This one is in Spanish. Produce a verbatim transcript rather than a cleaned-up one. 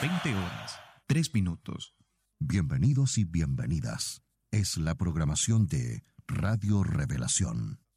veinte horas, tres minutos. Bienvenidos y bienvenidas. Es la programación de Radio Revelación.